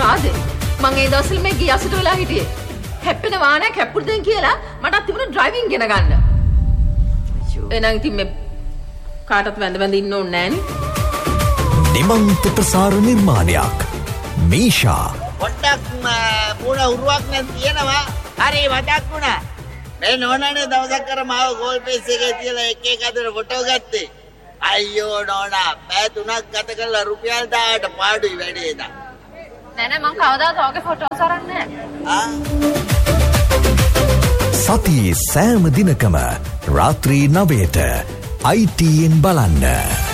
අපරාධේ. මං ඒ දවස්වල මේ ගියසුට වෙලා හිටියේ. හැප්පෙන වාහනයක් හැප්පුරු දෙන් කියලා මටත් තිබුණා ඩ්‍රයිවිං ඉගෙන ගන්න. අයියෝ. එහෙනම් ඉතින් මේ කාටවත් වැඳ ඉන්න ඕනේ නෑනේ. නිමන්ත ප්‍රසාර නිර්මාණයක්. මීෂා. පොඩ්ඩක් පුණ උරුවක් නම් තියෙනවා. හරි මතක් වුණා. මේ නෝනානේ දවසක් කර මාව ගෝල් පේස් එකේ තියලා එක අතට ෆොටෝ ගත්තේ. අයියෝ නෝනා පැය 3ක් ගත කරලා රුපියල් 1000ට පාඩුයි වැඩේ දා. නෑ මං කවදාවත් ඔගේ ෆොටෝස් අරන්නේ නෑ. සතියේ සෑම දිනකම රාත්‍රී 9ට ITN බලන්න.